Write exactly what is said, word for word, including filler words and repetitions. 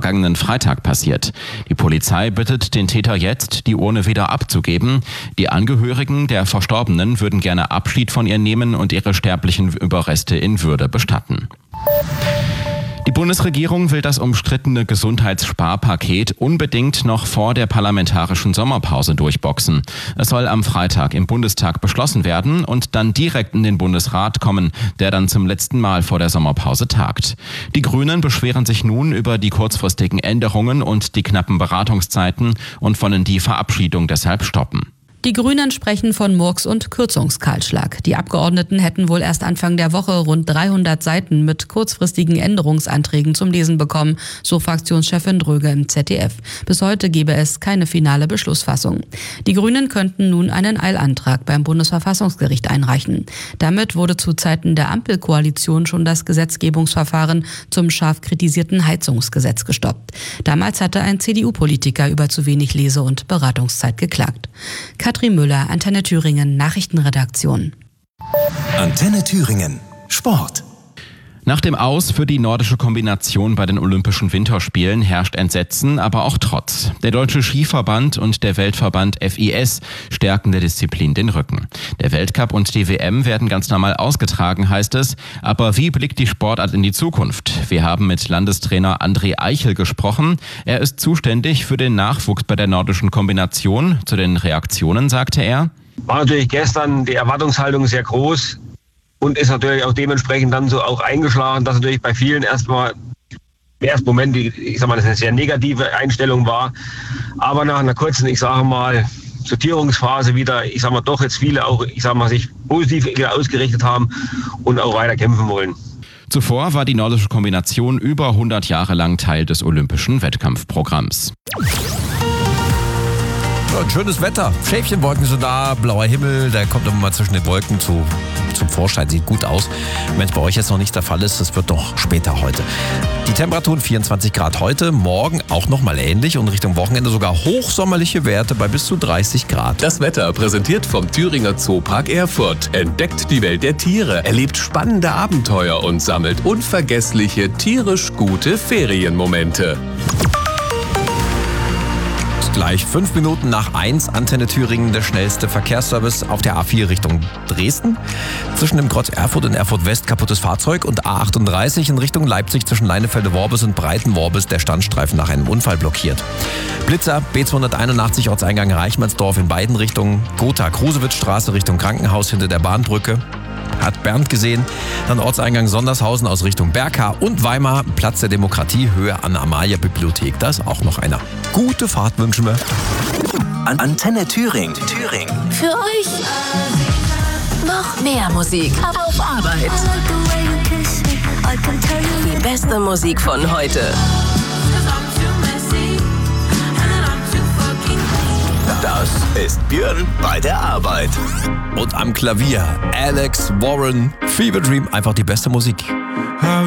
vergangenen Freitag passiert. Die Polizei bittet den Täter jetzt, die Urne wieder abzugeben. Die Angehörigen der Verstorbenen würden gerne Abschied von ihr nehmen und ihre sterblichen Überreste in Würde bestatten. Die Bundesregierung will das umstrittene Gesundheitssparpaket unbedingt noch vor der parlamentarischen Sommerpause durchboxen. Es soll am Freitag im Bundestag beschlossen werden und dann direkt in den Bundesrat kommen, der dann zum letzten Mal vor der Sommerpause tagt. Die Grünen beschweren sich nun über die kurzfristigen Änderungen und die knappen Beratungszeiten und wollen die Verabschiedung deshalb stoppen. Die Grünen sprechen von Murks- und Kürzungskahlschlag. Die Abgeordneten hätten wohl erst Anfang der Woche rund dreihundert Seiten mit kurzfristigen Änderungsanträgen zum Lesen bekommen, so Fraktionschefin Dröge im Z D F. Bis heute gebe es keine finale Beschlussfassung. Die Grünen könnten nun einen Eilantrag beim Bundesverfassungsgericht einreichen. Damit wurde zu Zeiten der Ampelkoalition schon das Gesetzgebungsverfahren zum scharf kritisierten Heizungsgesetz gestoppt. Damals hatte ein C D U-Politiker über zu wenig Lese- und Beratungszeit geklagt. Katrin Müller, Antenne Thüringen, Nachrichtenredaktion. Antenne Thüringen, Sport. Nach dem Aus für die nordische Kombination bei den Olympischen Winterspielen herrscht Entsetzen, aber auch Trotz. Der Deutsche Skiverband und der Weltverband F I S stärken der Disziplin den Rücken. Der Weltcup und die W M werden ganz normal ausgetragen, heißt es. Aber wie blickt die Sportart in die Zukunft? Wir haben mit Landestrainer André Eichel gesprochen. Er ist zuständig für den Nachwuchs bei der nordischen Kombination. Zu den Reaktionen sagte er: War natürlich gestern die Erwartungshaltung sehr groß. Und ist natürlich auch dementsprechend dann so auch eingeschlagen, dass natürlich bei vielen erstmal im ersten Moment, die, ich sag mal, das eine sehr negative Einstellung war. Aber nach einer kurzen, ich sage mal, Sortierungsphase wieder, ich sag mal, doch jetzt viele auch, ich sag mal, sich positiv wieder ausgerichtet haben und auch weiter kämpfen wollen. Zuvor war die nordische Kombination über hundert Jahre lang Teil des olympischen Wettkampfprogramms. Ja, schönes Wetter. Schäfchenwolken sind da, blauer Himmel, der kommt immer mal zwischen den Wolken zu, zum Vorschein, sieht gut aus. Wenn es bei euch jetzt noch nicht der Fall ist, das wird noch später heute. Die Temperaturen vierundzwanzig Grad heute, morgen auch nochmal ähnlich und Richtung Wochenende sogar hochsommerliche Werte bei bis zu dreißig Grad. Das Wetter präsentiert vom Thüringer Zoopark Erfurt. Entdeckt die Welt der Tiere, erlebt spannende Abenteuer und sammelt unvergessliche, tierisch gute Ferienmomente. Gleich fünf Minuten nach eins, Antenne Thüringen, der schnellste Verkehrsservice auf der A vier Richtung Dresden. Zwischen dem Kreuz Erfurt und Erfurt West kaputtes Fahrzeug und A achtunddreißig in Richtung Leipzig zwischen Leinefelde-Worbis und Breiten-Worbis der Standstreifen nach einem Unfall blockiert. Blitzer B zweihunderteinundachtzig Ortseingang Reichmannsdorf in beiden Richtungen. Gotha-Krusewitzstraße Richtung Krankenhaus hinter der Bahnbrücke. Hat Bernd gesehen. Dann Ortseingang Sondershausen aus Richtung Berka und Weimar, Platz der Demokratie, Höhe an Amalia Bibliothek. Da ist auch noch einer. Gute Fahrt wünschen wir. An Antenne Thüringen. Thüringen. Für euch noch mehr Musik auf Arbeit. Die beste Musik von heute. Das ist Björn bei der Arbeit. Und am Klavier Alex Warren, Fever Dream, einfach die beste Musik.